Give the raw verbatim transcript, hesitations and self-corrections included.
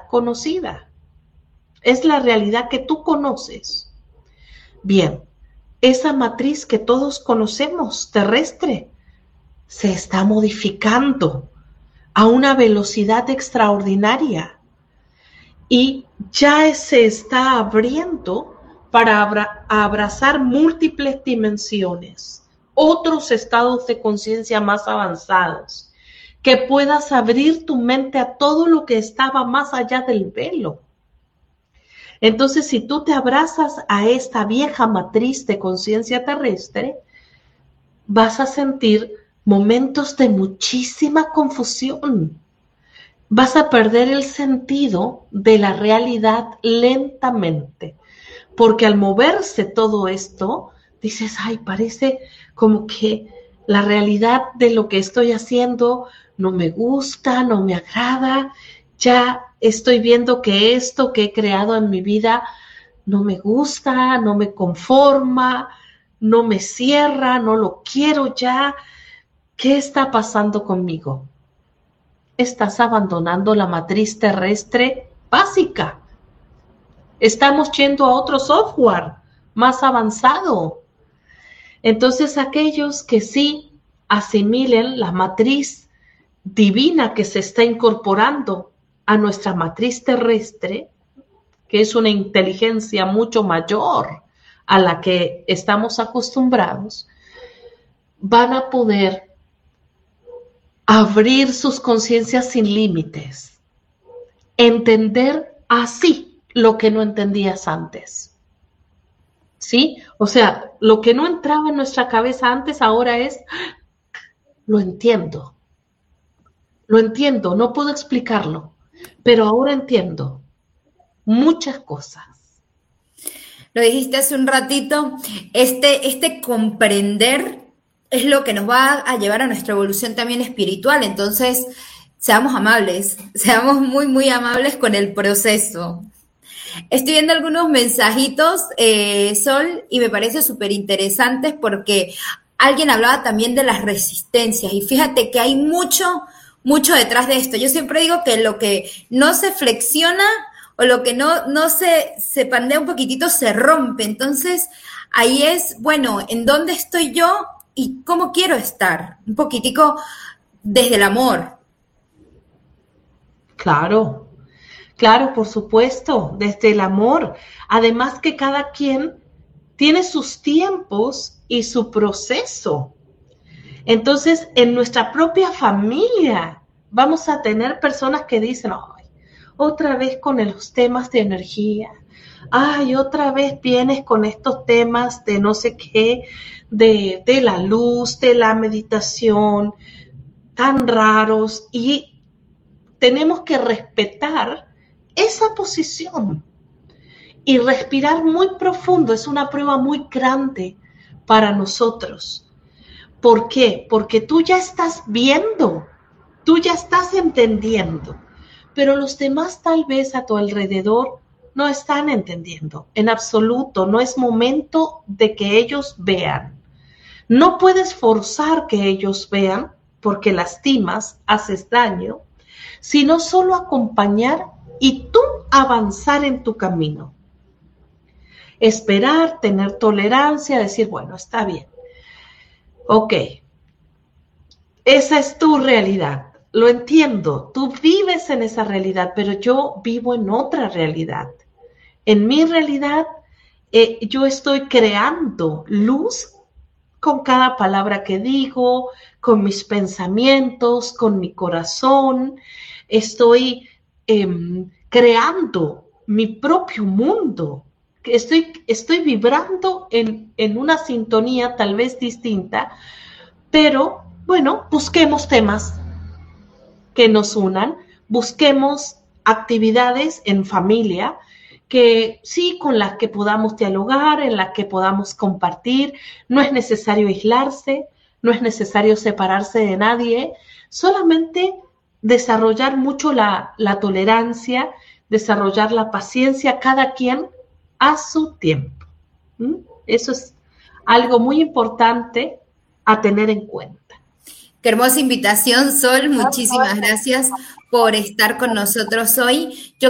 conocida. Es la realidad que tú conoces. Bien, esa matriz que todos conocemos, terrestre, se está modificando a una velocidad extraordinaria y ya se está abriendo para abra- abrazar múltiples dimensiones, otros estados de conciencia más avanzados, que puedas abrir tu mente a todo lo que estaba más allá del velo. Entonces, si tú te abrazas a esta vieja matriz de conciencia terrestre, vas a sentir momentos de muchísima confusión. Vas a perder el sentido de la realidad lentamente, porque al moverse todo esto, dices, ay, parece como que la realidad de lo que estoy haciendo no me gusta, no me agrada, ya estoy viendo que esto que he creado en mi vida no me gusta, no me conforma, no me cierra, no lo quiero ya. ¿Qué está pasando conmigo? Estás abandonando la matriz terrestre básica. Estamos yendo a otro software más avanzado. Entonces, aquellos que sí asimilen la matriz divina que se está incorporando a nuestra matriz terrestre, que es una inteligencia mucho mayor a la que estamos acostumbrados, van a poder abrir sus conciencias sin límites, entender así lo que no entendías antes. ¿Sí? O sea, lo que no entraba en nuestra cabeza antes ahora es, lo entiendo, lo entiendo, no puedo explicarlo, pero ahora entiendo muchas cosas. Lo dijiste hace un ratito, este, este comprender es lo que nos va a llevar a nuestra evolución también espiritual. Entonces, seamos amables, seamos muy, muy amables con el proceso. Estoy viendo algunos mensajitos, eh, Sol, y me parece súper interesantes porque alguien hablaba también de las resistencias. Y fíjate que hay mucho, mucho detrás de esto. Yo siempre digo que lo que no se flexiona o lo que no, no se, se pandea un poquitito se rompe. Entonces, ahí es, bueno, ¿en dónde estoy yo? ¿Y cómo quiero estar? Un poquitico desde el amor. Claro, claro, por supuesto, desde el amor. Además que cada quien tiene sus tiempos y su proceso. Entonces, en nuestra propia familia vamos a tener personas que dicen, ay, otra vez con los temas de energía. Ay, otra vez vienes con estos temas de no sé qué, de, de la luz, de la meditación, tan raros, y tenemos que respetar esa posición y respirar muy profundo. Es una prueba muy grande para nosotros. ¿Por qué? Porque tú ya estás viendo, tú ya estás entendiendo, pero los demás tal vez a tu alrededor no están entendiendo en absoluto. No es momento de que ellos vean. No puedes forzar que ellos vean porque lastimas, haces daño, sino solo acompañar y tú avanzar en tu camino. Esperar, tener tolerancia, decir, bueno, está bien. Ok, esa es tu realidad. Lo entiendo, tú vives en esa realidad, pero yo vivo en otra realidad. En mi realidad, eh, yo estoy creando luz con cada palabra que digo, con mis pensamientos, con mi corazón. Estoy eh, creando mi propio mundo. Estoy, estoy vibrando en, en una sintonía tal vez distinta, pero bueno, busquemos temas que nos unan, busquemos actividades en familia que sí, con las que podamos dialogar, en las que podamos compartir. No es necesario aislarse, no es necesario separarse de nadie, solamente desarrollar mucho la, la tolerancia, desarrollar la paciencia, cada quien a su tiempo. ¿Mm? Eso es algo muy importante a tener en cuenta. Qué hermosa invitación, Sol. Muchísimas gracias por estar con nosotros hoy. Yo